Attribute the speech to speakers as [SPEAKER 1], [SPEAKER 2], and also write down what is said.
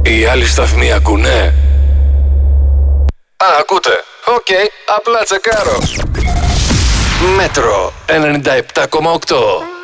[SPEAKER 1] Οι άλλοι σταθμοί ακούνε? Α, ακούτε. Οκ, απλά τσεκάρω. Μέτρο 97,8.